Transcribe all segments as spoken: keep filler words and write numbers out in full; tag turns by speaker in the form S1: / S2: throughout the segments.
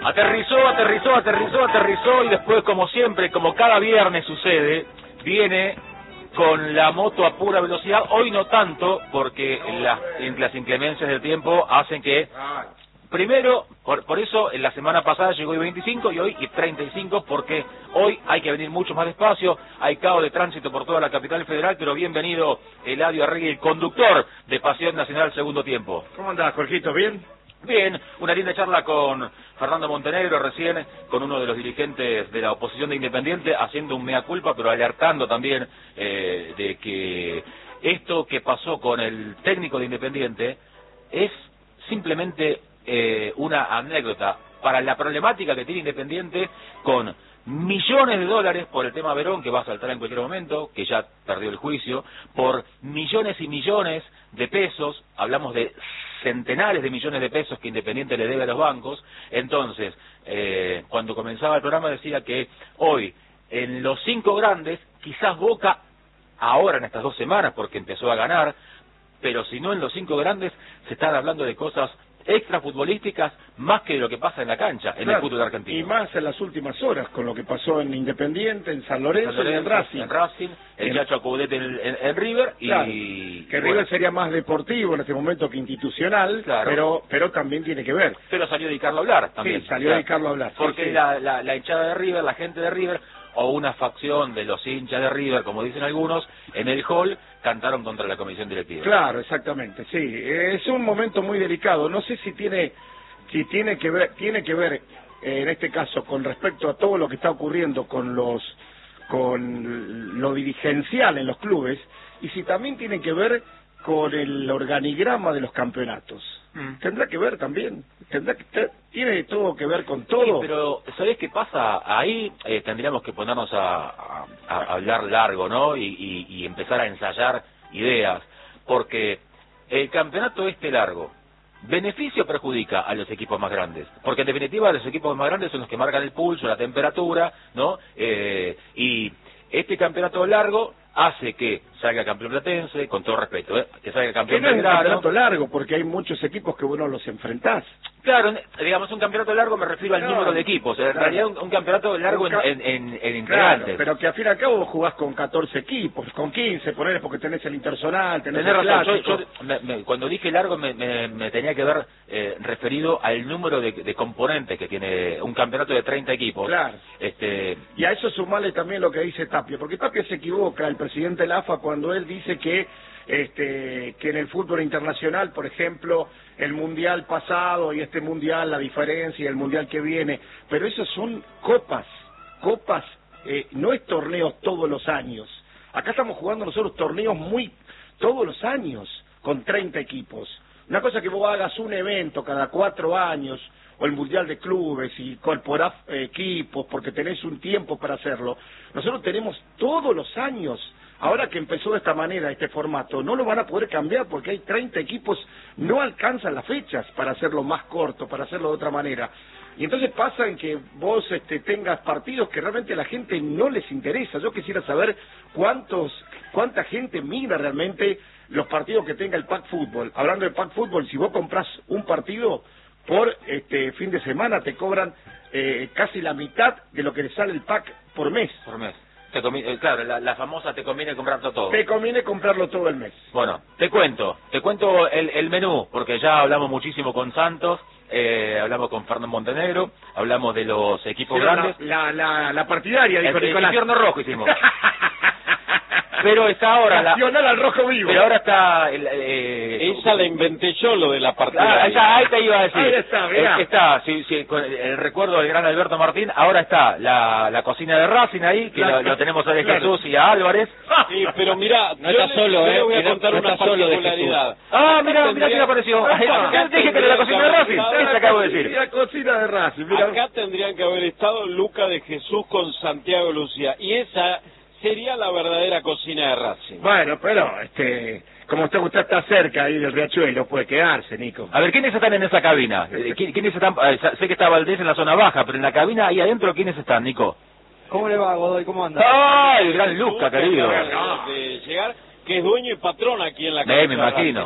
S1: Aterrizó, aterrizó, aterrizó, aterrizó y después, como siempre, como cada viernes sucede, viene con la moto a pura velocidad. Hoy no tanto, porque las, las inclemencias del tiempo hacen que... Primero, por, por eso en la semana pasada llegó I veinticinco y hoy I treinta y cinco, porque hoy hay que venir mucho más despacio, hay caos de tránsito por toda la capital federal, pero bienvenido Eladio Arregui, el conductor de Pasión Nacional Segundo Tiempo.
S2: ¿Cómo andás, Jorgito? ¿Bien?
S1: Bien, una linda charla con Fernando Montenegro recién, con uno de los dirigentes de la oposición de Independiente, haciendo un mea culpa, pero alertando también eh, de que esto que pasó con el técnico de Independiente es simplemente eh, una anécdota para la problemática que tiene Independiente con millones de dólares por el tema Verón, que va a saltar en cualquier momento, que ya perdió el juicio, por millones y millones de pesos, hablamos de centenares de millones de pesos que Independiente le debe a los bancos. Entonces, eh, cuando comenzaba el programa decía que hoy, en los cinco grandes, quizás Boca, ahora en estas dos semanas, porque empezó a ganar, pero si no en los cinco grandes, se están hablando de cosas extrafutbolísticas más que de lo que pasa en la cancha, en claro, el fútbol argentino.
S2: Y más en las últimas horas, con lo que pasó en Independiente, en San Lorenzo, San Lorenzo y en Racing.
S1: En Racing, el Chacho Acudete en, en, en River,
S2: claro,
S1: y...
S2: que
S1: bueno,
S2: River sería más deportivo en este momento que institucional, claro, pero pero también tiene que ver.
S1: Pero salió a dedicarlo a hablar también.
S2: Sí, salió a dedicarlo a hablar.
S1: Porque
S2: sí, sí.
S1: La, la, la hinchada de River, la gente de River, o una facción de los hinchas de River, como dicen algunos, en el hall cantaron contra la comisión directiva.
S2: Claro, exactamente, sí. Es un momento muy delicado. No sé si tiene... si tiene que ver, tiene que ver eh, en este caso con respecto a todo lo que está ocurriendo con los con lo dirigencial en los clubes, y si también tiene que ver con el organigrama de los campeonatos. Mm. Tendrá que ver también, tendrá que tiene todo que ver con todo.
S1: Sí, pero ¿sabés qué pasa? Ahí eh, tendríamos que ponernos a, a, a hablar largo, ¿no? Y, y, y empezar a ensayar ideas, porque el campeonato este largo, ¿beneficio o perjudica a los equipos más grandes? Porque en definitiva los equipos más grandes son los que marcan el pulso, la temperatura, ¿no? Eh, y este campeonato largo hace que salga campeón platense, con todo respeto, ¿eh? que salga campeón
S2: belgrano. Es un campeonato
S1: ¿no?
S2: largo, porque hay muchos equipos que vos no los enfrentás.
S1: Claro, digamos un campeonato largo me refiero al no, número de equipos, en claro. realidad un, un campeonato largo un ca en, en, en integrantes.
S2: Claro, pero que al fin y al cabo vos jugás con catorce equipos, con quince, ponele porque tenés el interzonal, tenés
S1: Tenés
S2: el
S1: razón, yo, yo me, me, cuando dije largo me, me, me tenía que ver eh, referido al número de, de componentes que tiene un campeonato de treinta equipos.
S2: Claro.
S1: Este...
S2: Y a eso sumarle también lo que dice Tapia, porque Tapia se equivoca, el presidente de la A F A, cuando él dice que este que en el fútbol internacional, por ejemplo, el mundial pasado y este mundial, la diferencia y el mundial que viene, pero esos son copas, copas, eh, no es torneos todos los años. Acá estamos jugando nosotros torneos muy todos los años, con treinta equipos. Una cosa que vos hagas un evento cada cuatro años, o el mundial de clubes, y incorporás eh, equipos, porque tenés un tiempo para hacerlo. Nosotros tenemos todos los años. Ahora que empezó de esta manera, este formato, no lo van a poder cambiar porque hay treinta equipos, no alcanzan las fechas para hacerlo más corto, para hacerlo de otra manera. Y entonces pasa en que vos este, tengas partidos que realmente a la gente no les interesa. Yo quisiera saber cuántos, cuánta gente mira realmente los partidos que tenga el Pack Fútbol. Hablando de Pack Fútbol, si vos comprás un partido por este fin de semana, te cobran eh, casi la mitad de lo que le sale el pack por mes.
S1: Por mes. Te conviene, claro, la, la famosa te conviene comprarlo todo.
S2: Te conviene comprarlo todo el mes.
S1: Bueno, te cuento, te cuento el, el menú, porque ya hablamos muchísimo con Santos, eh, hablamos con Fernando Montenegro, hablamos de los equipos
S2: Pero
S1: grandes.
S2: La, la, la, la partidaria, dijo
S1: el,
S2: Nicolás.
S1: El infierno rojo hicimos. Pero está ahora la...
S2: Nacional al rojo vivo.
S1: Pero ahora está... El, eh...
S3: Esa la inventé yo, lo de la partida.
S1: Ah, ahí, está, ahí te iba a decir.
S2: Ahí está, mirá.
S1: Eh, está, sí, sí, con el, el recuerdo del gran Alberto Martín. Ahora está la, la cocina de Racing ahí, que lo, lo tenemos a de
S3: claro.
S1: Jesús y a Álvarez.
S3: Sí, pero mirá,
S1: no está solo,
S3: yo
S1: eh.
S3: le voy a contar
S1: no
S3: una particularidad.
S1: Ah, mirá, mirá quién apareció.
S2: Acá
S1: Dije que era la cocina de Racing. Eso acabo de decir.
S2: La cocina de Racing, mirá.
S3: Acá tendrían que haber estado Luca de Jesús con Santiago Lucía. Y esa sería la verdadera cocina de Racing.
S2: Bueno, pero, este, como usted, usted está cerca ahí del Riachuelo, puede quedarse, Nico.
S1: A ver, ¿quiénes están en esa cabina? ¿Quién, ¿Quiénes están? Eh, sé que está Valdés en la zona baja, pero en la cabina ahí adentro, ¿quiénes están, Nico?
S4: ¿Cómo le va, Godoy? ¿Cómo anda?
S1: ¡Ay, el gran Luca, querido!
S3: De llegar, que es dueño y patrón aquí en la
S1: cabina.
S3: cabina.
S1: Me imagino.
S3: Racing, ¿eh?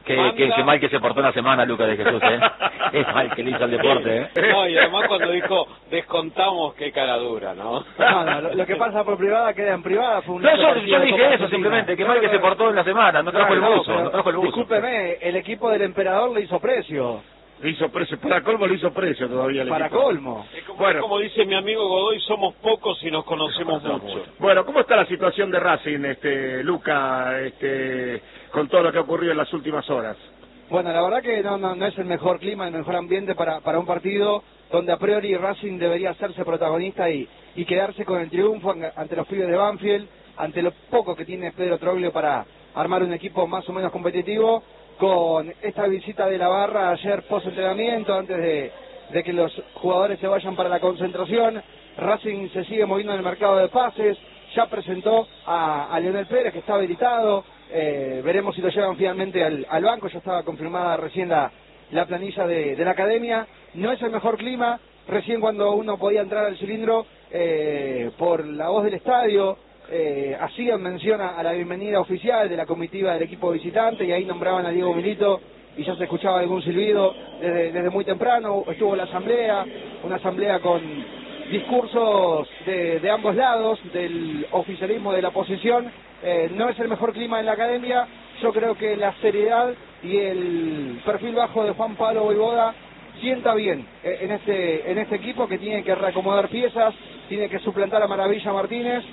S1: Qué,
S3: manda...
S1: qué, qué mal que se portó una semana Lucas de Jesús, ¿eh? Qué mal que le hizo al deporte, ¿eh?
S3: No, y además cuando dijo, descontamos, qué cara dura, ¿no?
S4: No, no, lo, lo que pasa por privada queda en privada. Fue un
S1: No, yo,
S4: partido
S1: yo
S4: de
S1: dije
S4: Copa
S1: eso
S4: Argentina.
S1: simplemente, qué mal que se portó en la semana, no trajo el
S4: Claro,
S1: buzo,
S4: pero
S1: no trajo el buzo.
S4: Discúlpeme, el equipo del emperador le hizo precio.
S2: Le hizo precio, para colmo le hizo precio todavía. El
S4: Para
S2: equipo.
S4: colmo.
S3: Es como,
S2: Bueno.
S3: como dice mi amigo Godoy, somos pocos y nos conocemos mucho.
S2: Bueno, ¿cómo está la situación de Racing, este, Luca, este, con todo lo que ha ocurrido en las últimas horas?
S4: Bueno, la verdad que no, no, no es el mejor clima, el mejor ambiente para, para un partido donde a priori Racing debería hacerse protagonista y, y quedarse con el triunfo ante los pibes de Banfield, ante lo poco que tiene Pedro Troglio para armar un equipo más o menos competitivo, con esta visita de la barra ayer post-entrenamiento, antes de, de que los jugadores se vayan para la concentración. Racing se sigue moviendo en el mercado de pases, ya presentó a, a Leonel Pérez, que está habilitado, eh, veremos si lo llevan finalmente al, al banco, ya estaba confirmada recién la, la planilla de, de la academia. No es el mejor clima, recién cuando uno podía entrar al cilindro eh, por la voz del estadio, Eh, hacían mención a, a la bienvenida oficial de la comitiva del equipo visitante y ahí nombraban a Diego Milito y ya se escuchaba algún silbido desde, desde muy temprano. Estuvo la asamblea, una asamblea con discursos de, de ambos lados, del oficialismo, de la oposición. Eh, no es el mejor clima en la academia. Yo creo que la seriedad y el perfil bajo de Juan Pablo Voivoda sienta bien eh, en este en este equipo, que tiene que reacomodar piezas, tiene que suplantar a Maravilla Martínez,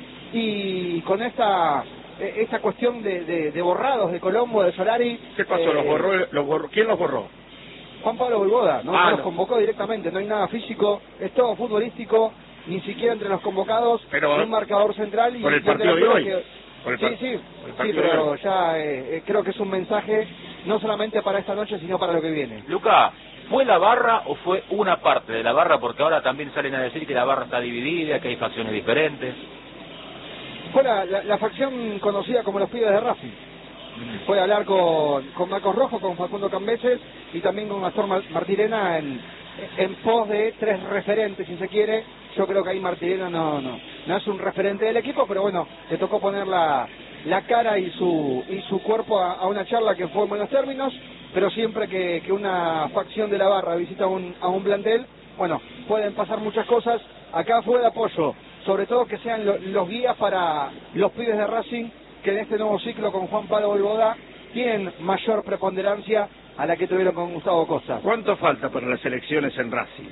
S4: y con esta esta cuestión de, de, de borrados de Colombo, de Solari.
S2: ¿Qué pasó?
S4: Eh,
S2: ¿Los borró, los borró? ¿Quién los borró?
S4: Juan Pablo Voivoda, ¿no?
S2: Ah,
S4: No los
S2: no.
S4: convocó directamente, no hay nada físico, es todo futbolístico, ni siquiera entre los convocados,
S2: Pero,
S4: un marcador central y
S2: por el
S4: y
S2: partido de
S4: delantero
S2: hoy.
S4: que-
S2: Por el
S4: sí,
S2: par-
S4: sí,
S2: por el
S4: sí,
S2: partido de
S4: pero
S2: hoy.
S4: ya eh, eh, creo que es un mensaje no solamente para esta noche, sino para lo que viene.
S1: Luca, ¿fue la barra o fue una parte de la barra? Porque ahora también salen a decir que la barra está dividida, que hay facciones diferentes.
S4: Fue la, la, la facción conocida como los pibes de Racing. Fue a hablar con, con Marcos Rojo, con Facundo Cambeses y también con Gastón Mar- Martirena en, en pos de tres referentes, si se quiere. Yo creo que ahí Martirena no, no, no es un referente del equipo, pero bueno, le tocó poner la, la cara y su, y su cuerpo a, a una charla que fue en buenos términos, pero siempre que, que una facción de la barra visita un, a un plantel, bueno, pueden pasar muchas cosas. Acá fue de apoyo, sobre todo que sean lo, los guías para los pibes de Racing, que en este nuevo ciclo con Juan Pablo Voivoda tienen mayor preponderancia a la que tuvieron con Gustavo Costa.
S2: ¿Cuánto falta para las elecciones en Racing?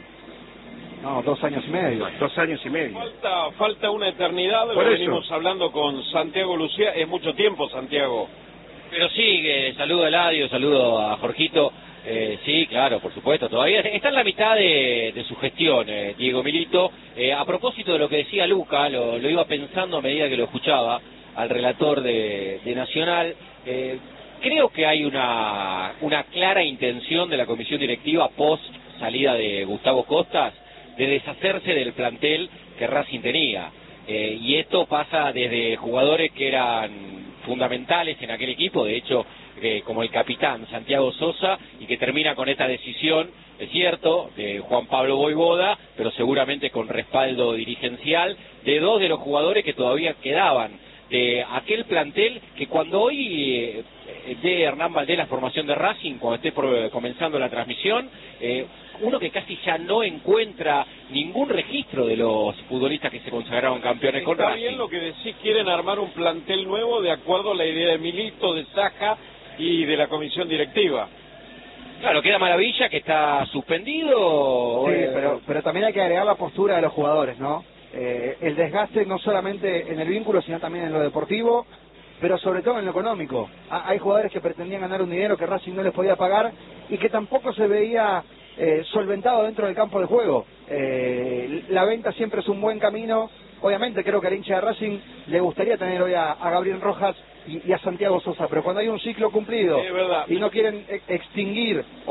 S4: No, dos años y medio.
S2: Dos años y medio.
S3: Falta, falta una eternidad, lo
S2: Por eso.
S3: venimos hablando con Santiago Lucía, es mucho tiempo, Santiago.
S5: Pero sí, que saludo a Eladio, saludo a Jorgito. Eh, sí, claro, por supuesto, todavía está en la mitad de, de su gestión, eh, Diego Milito. Eh, a propósito de lo que decía Luca, lo, lo iba pensando a medida que lo escuchaba al relator de, de Nacional. Eh, creo que hay una, una clara intención de la comisión directiva post salida de Gustavo Costas de deshacerse del plantel que Racing tenía. Eh, y esto pasa desde jugadores que eran fundamentales en aquel equipo, de hecho, eh, como el capitán Santiago Sosa, y que termina con esta decisión, es cierto, de Juan Pablo Voivoda, pero seguramente con respaldo dirigencial de dos de los jugadores que todavía quedaban de aquel plantel que cuando hoy eh, de Hernán Valdés la formación de Racing, cuando esté por, comenzando la transmisión, eh, uno que casi ya no encuentra ningún registro de los futbolistas que se consagraron campeones con
S3: Está
S5: Racing.
S3: bien lo que decís, quieren armar un plantel nuevo de acuerdo a la idea de Milito, de Saja y de la comisión directiva.
S5: Claro, queda Maravilla, que está suspendido.
S4: Sí,
S5: eh,
S4: pero, pero también hay que agregar la postura de los jugadores, ¿no? Eh, el desgaste no solamente en el vínculo, sino también en lo deportivo, pero sobre todo en lo económico. Ha- hay jugadores que pretendían ganar un dinero que Racing no les podía pagar y que tampoco se veía eh, solventado dentro del campo de juego. Eh, la venta siempre es un buen camino. Obviamente creo que al hincha de Racing le gustaría tener hoy a, a Gabriel Rojas y, y a Santiago Sosa, pero cuando hay un ciclo cumplido
S3: Es verdad.
S4: y no quieren e- extinguir o,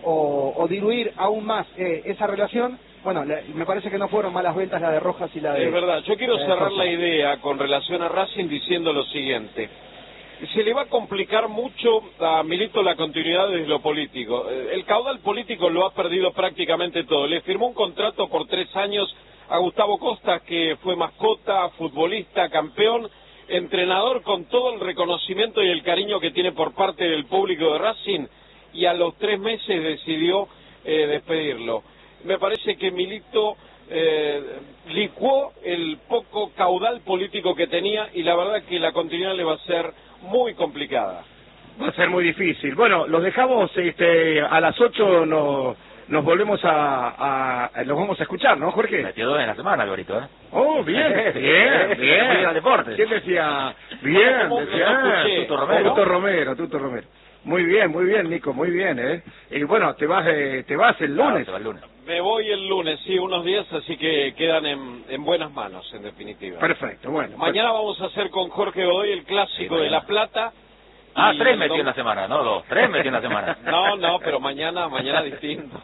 S4: o- o diluir aún más eh, esa relación, bueno, le- me parece que no fueron malas ventas la de Rojas y la de...
S3: Es verdad, yo quiero
S4: la de
S3: cerrar
S4: Sosa.
S3: la idea con relación a Racing diciendo lo siguiente. Se le va a complicar mucho a Milito la continuidad desde lo político. Eh, El caudal político lo ha perdido prácticamente todo. Le firmó un contrato por tres años a Gustavo Costa, que fue mascota, futbolista, campeón, entrenador con todo el reconocimiento y el cariño que tiene por parte del público de Racing, y a los tres meses decidió eh, despedirlo. Me parece que Milito eh, licuó el poco caudal político que tenía, y la verdad que la continuidad le va a ser muy complicada.
S2: Va a ser muy difícil. Bueno, los dejamos este, a las ocho, nos, nos volvemos a, a... Los vamos a escuchar, ¿no, Jorge?
S1: Metió dos en la semana, Alvarito, ¿eh?
S2: Oh, bien, bien, bien.
S1: Muy al deporte.
S2: ¿Quién decía? Bien, decía,
S1: Tuto Romero.
S2: Tuto Romero, Tuto Romero. Muy bien, muy bien, Nico, muy bien, ¿eh? Y bueno, te vas eh, te vas el lunes.
S1: Claro, te va el lunes.
S3: Me voy el lunes, sí, unos días, así que quedan en, en buenas manos, en definitiva.
S2: Perfecto, bueno.
S3: Mañana vamos a hacer con Jorge Godoy el clásico
S1: Sí,
S3: de La Plata.
S1: Ah,
S3: y
S1: tres metió
S3: dom-
S1: en la semana, no dos. Tres metió en la semana.
S3: No, no, pero mañana, mañana distinto.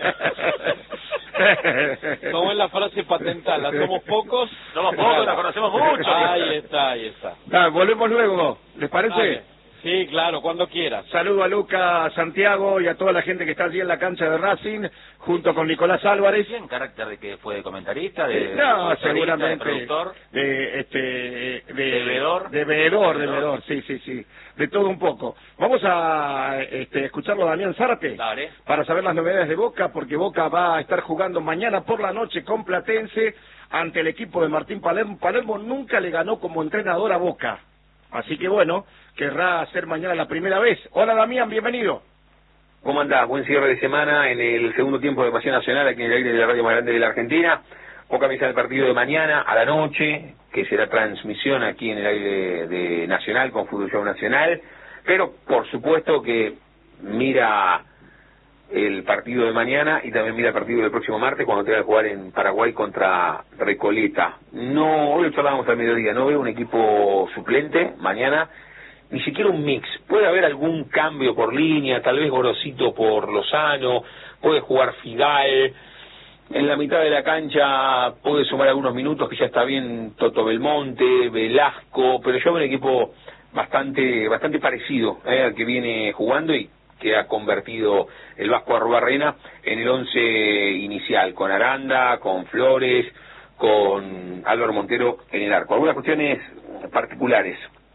S3: Como es la frase patental, la somos pocos.
S1: Somos pocos, la conocemos mucho.
S3: Ahí está, ahí está.
S2: Ah, volvemos luego, ¿les parece?
S3: Dale. Sí, claro, cuando quieras.
S2: Saludo a Luca Santiago y a toda la gente que está allí en la cancha de Racing, junto con Nicolás Álvarez.
S1: ¿En carácter de que fue de comentarista? De,
S2: No,
S1: de
S2: seguramente.
S1: de productor.
S2: De, este, de,
S1: ¿De veedor?
S2: De veedor, de veedor, sí, sí, sí. De todo un poco. Vamos a este, escucharlo a Damián Zárate.
S1: Dale.
S2: Para saber las novedades de Boca, porque Boca va a estar jugando mañana por la noche con Platense ante el equipo de Martín Palermo. Palermo nunca le ganó como entrenador a Boca. Así que bueno, querrá hacer mañana la primera vez. Hola Damián, bienvenido.
S6: ¿Cómo andás? Buen cierre de semana en el segundo tiempo de Pasión Nacional, aquí en el aire de la radio más grande de la Argentina. Boca empieza el partido de mañana a la noche, que será transmisión aquí en el aire de Nacional con Fútbol Show Nacional, pero por supuesto que mira el partido de mañana y también mira el partido del próximo martes cuando te va a jugar en Paraguay contra Recoleta. No, hoy lo charlábamos al mediodía, no veo un equipo suplente mañana, ni siquiera un mix. Puede haber algún cambio por línea, tal vez Gorosito por Lozano, puede jugar Figal, en la mitad de la cancha puede sumar algunos minutos que ya está bien Toto Belmonte, Velasco, pero yo veo un equipo bastante bastante parecido eh, al que viene jugando y que ha convertido el Vasco Arrubarrena en el once inicial, con Aranda, con Flores, con Álvaro Montero en el arco. Algunas cuestiones particulares.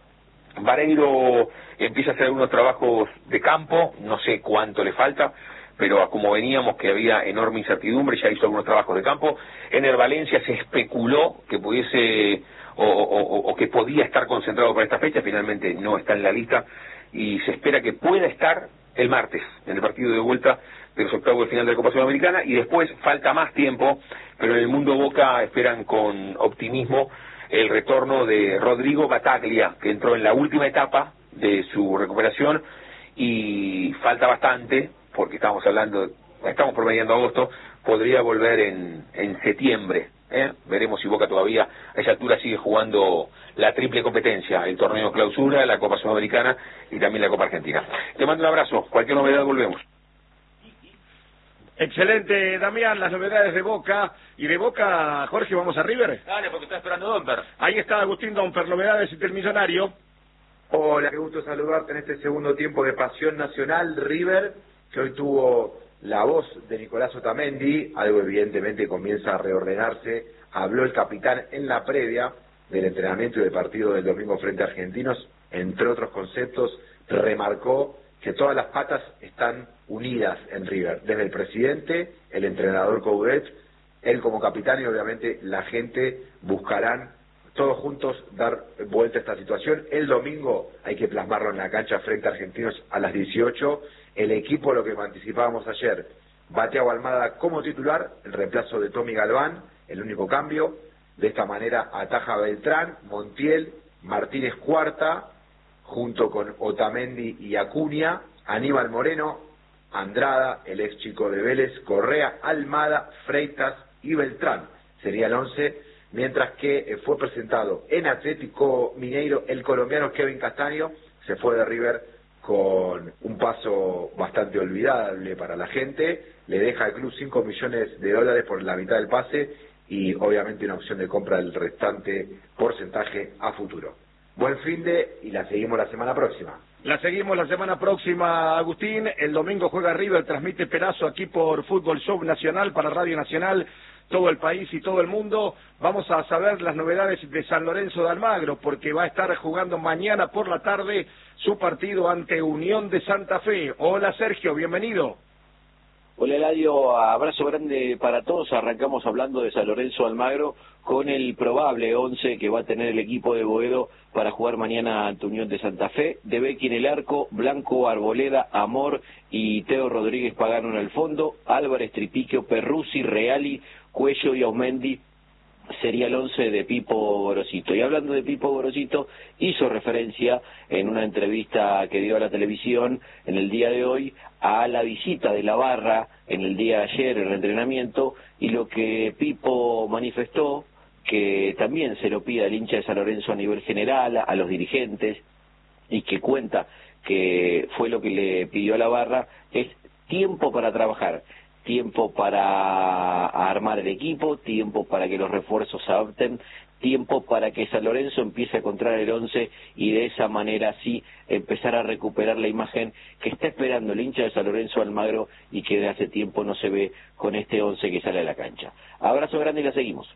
S6: Vareiro empieza a hacer algunos trabajos de campo, no sé cuánto le falta, pero como veníamos que había enorme incertidumbre, ya hizo algunos trabajos de campo. Ener Valencia se especuló que pudiese o, o, o que podía estar concentrado para esta fecha, finalmente no está en la lista y se espera que pueda estar el martes en el partido de vuelta de los octavos de final de la Copa Sudamericana, y después falta más tiempo, pero en el mundo Boca esperan con optimismo el retorno de Rodrigo Bataglia, que entró en la última etapa de su recuperación y falta bastante, porque estamos hablando, estamos promediando agosto, podría volver en, en septiembre. ¿eh? Veremos si Boca todavía a esa altura sigue jugando la triple competencia, el torneo clausura, la Copa Sudamericana y también la Copa Argentina. Te mando un abrazo, cualquier novedad volvemos.
S2: Excelente, Damián, las novedades de Boca. Y de Boca, Jorge, ¿vamos a River?
S1: Dale, porque está esperando Domper.
S2: Ahí está Agustín Domper, novedades del Millonario.
S7: Hola, qué gusto saludarte en este segundo tiempo de Pasión Nacional. River, que hoy tuvo la voz de Nicolás Otamendi, algo evidentemente comienza a reordenarse. Habló el capitán en la previa del entrenamiento y del partido del domingo frente a Argentinos, entre otros conceptos, remarcó que todas las patas están unidas en River, desde el presidente, el entrenador Coudet, él como capitán y obviamente la gente buscarán todos juntos dar vuelta a esta situación. El domingo hay que plasmarlo en la cancha frente a Argentinos a las dieciocho. El equipo, lo que anticipábamos ayer, Bateo Almada como titular, el reemplazo de Tommy Galván, el único cambio. De esta manera ataja Beltrán, Montiel, Martínez Cuarta, junto con Otamendi y Acuña, Aníbal Moreno, Andrada, el ex chico de Vélez, Correa, Almada, Freitas y Beltrán. Sería el once, mientras que eh, fue presentado en Atlético Mineiro el colombiano Kevin Castaño, se fue de River con un paso bastante olvidable para la gente, le deja al club cinco millones de dólares por la mitad del pase y obviamente una opción de compra del restante porcentaje a futuro. Buen fin de y la seguimos la semana próxima.
S2: La seguimos la semana próxima, Agustín. El domingo juega River, transmite Perazo aquí por Fútbol Show Nacional para Radio Nacional todo el país y todo el mundo. Vamos a saber las novedades de San Lorenzo de Almagro, porque va a estar jugando mañana por la tarde su partido ante Unión de Santa Fe. Hola Sergio, bienvenido.
S8: Hola Eladio, abrazo grande para todos. Arrancamos hablando de San Lorenzo de Almagro con el probable once que va a tener el equipo de Boedo para jugar mañana ante Unión de Santa Fe. De Becchi en el arco, Blanco, Arboleda, Amor y Teo Rodríguez Pagano en el fondo, Álvarez, Tripiquio, Perruzzi, Reali, Cuello y Aumendi. Sería el once de Pipo Gorosito. Y hablando de Pipo Gorosito, hizo referencia en una entrevista que dio a la televisión en el día de hoy a la visita de la barra en el día de ayer, el entrenamiento, y lo que Pipo manifestó, que también se lo pide al hincha de San Lorenzo a nivel general, a los dirigentes, y que cuenta que fue lo que le pidió a la barra, es tiempo para trabajar. Tiempo para armar el equipo, tiempo para que los refuerzos se adapten, tiempo para que San Lorenzo empiece a encontrar el once y de esa manera sí empezar a recuperar la imagen que está esperando el hincha de San Lorenzo Almagro y que de hace tiempo no se ve con este once que sale a la cancha. Abrazo grande y la seguimos.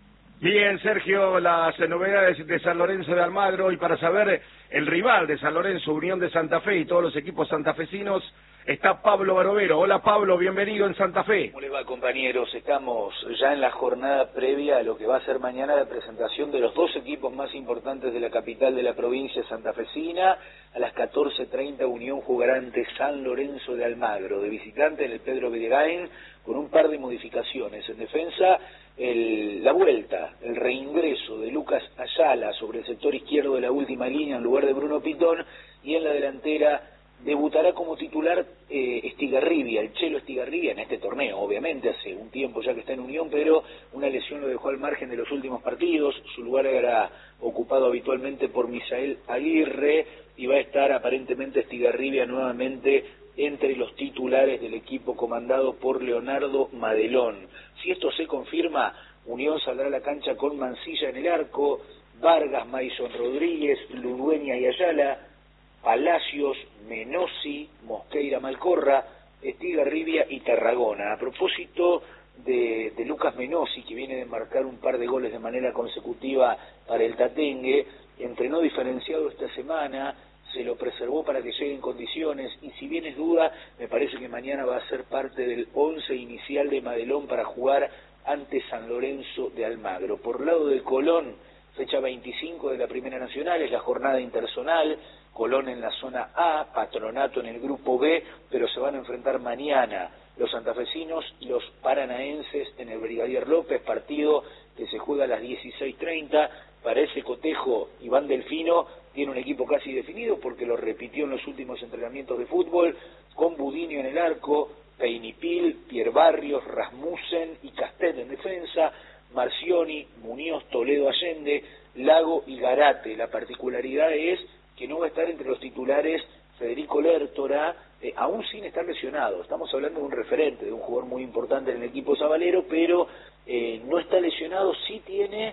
S2: Bien, Sergio, las novedades de San Lorenzo de Almagro, y para saber el rival de San Lorenzo, Unión de Santa Fe y todos los equipos santafesinos, está Pablo Barovero. Hola Pablo, bienvenido en Santa Fe.
S9: ¿Cómo les va, compañeros? Estamos ya en la jornada previa a lo que va a ser mañana la presentación de los dos equipos más importantes de la capital de la provincia santafesina. A las catorce treinta Unión jugará ante San Lorenzo de Almagro, de visitante en el Pedro Beregain, con un par de modificaciones. En defensa, el, la vuelta, el reingreso de Lucas Ayala sobre el sector izquierdo de la última línea en lugar de Bruno Pitón, y en la delantera debutará como titular eh, Estigarribia, el Chelo Estigarribia, en este torneo, obviamente, hace un tiempo ya que está en Unión, pero una lesión lo dejó al margen de los últimos partidos. Su lugar era ocupado habitualmente por Misael Aguirre, y va a estar aparentemente Estigarribia nuevamente entre los titulares del equipo comandado por Leonardo Madelón. Si esto se confirma, Unión saldrá a la cancha con Mancilla en el arco, Vargas, Maison Rodríguez, Ludueña y Ayala, Palacios, Menossi, Mosqueira, Malcorra, Estigarribia y Tarragona. A propósito de, de Lucas Menossi, que viene de marcar un par de goles de manera consecutiva para el Tatengue, entrenó diferenciado esta semana, se lo preservó para que llegue en condiciones, y si bien es duda, me parece que mañana va a ser parte del once inicial de Madelón para jugar ante San Lorenzo de Almagro. Por lado del Colón, fecha veinticinco de la Primera Nacional, es la jornada interzonal, Colón en la zona A, Patronato en el grupo B, pero se van a enfrentar mañana los santafesinos y los paranaenses en el Brigadier López, partido que se juega a las dieciséis treinta. Para ese cotejo, Iván Delfino tiene un equipo casi definido porque lo repitió en los últimos entrenamientos de fútbol, con Budinio en el arco, Peinipil, Pierre Barrios, Rasmussen y Castet en defensa, Marcioni, Muñoz, Toledo, Allende, Lago y Garate. La particularidad es que no va a estar entre los titulares Federico Lertora, eh, aún sin estar lesionado. Estamos hablando de un referente, de un jugador muy importante en el equipo sabalero, pero eh, no está lesionado. Sí tiene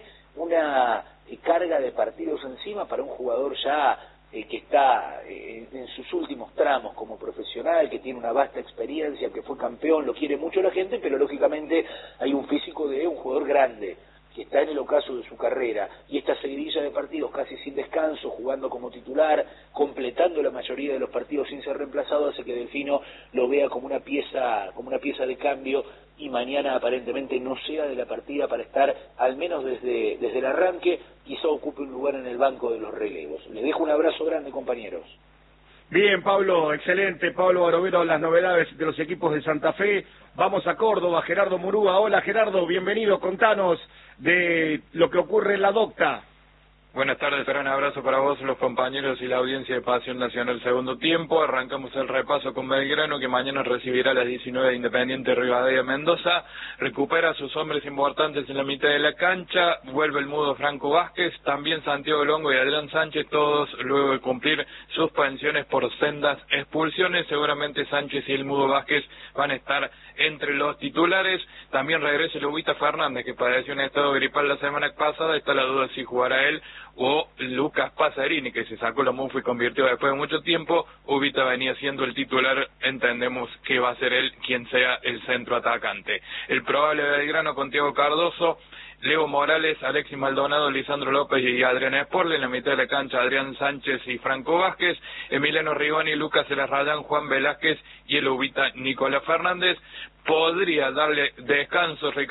S9: una eh, carga de partidos encima para un jugador ya eh, que está eh, en sus últimos tramos como profesional, que tiene una vasta experiencia, que fue campeón, lo quiere mucho la gente, pero lógicamente hay un físico de un jugador grande, que está en el ocaso de su carrera, y esta seguidilla de partidos casi sin descanso, jugando como titular, completando la mayoría de los partidos sin ser reemplazado, hace que Delfino lo vea como una pieza, como una pieza de cambio, y mañana aparentemente no sea de la partida para estar, al menos desde, desde el arranque, quizá ocupe un lugar en el banco de los relevos. Les dejo un abrazo grande, compañeros.
S2: Bien, Pablo, excelente. Pablo Barovero, las novedades de los equipos de Santa Fe. Vamos a Córdoba, Gerardo Murúa. Hola, Gerardo, bienvenido. Contanos de lo que ocurre en la Docta.
S10: Buenas tardes, un abrazo para vos, los compañeros y la audiencia de Pasión Nacional Segundo Tiempo. Arrancamos el repaso con Belgrano, que mañana recibirá a las diecinueve Independiente Rivadavia Mendoza. Recupera a sus hombres importantes en la mitad de la cancha. Vuelve el mudo Franco Vázquez, también Santiago Longo y Adrián Sánchez, todos luego de cumplir suspensiones por sendas expulsiones. Seguramente Sánchez y el mudo Vázquez van a estar entre los titulares. También regresa el Ubita Fernández, que padeció un estado gripal la semana pasada. Está la duda si jugará él o Lucas Pacerini, que se sacó la mufa y convirtió después de mucho tiempo. Ubita venía siendo el titular, entendemos que va a ser él quien sea el centro atacante. El probable Belgrano con Thiago Cardoso, Leo Morales, Alexis Maldonado, Lisandro López y Adrián Sporle. En la mitad de la cancha, Adrián Sánchez y Franco Vázquez, Emiliano Rigoni, Lucas Elarrayán, Juan Velázquez y el Ubita Nicolás Fernández. Podría darle descanso Ricardo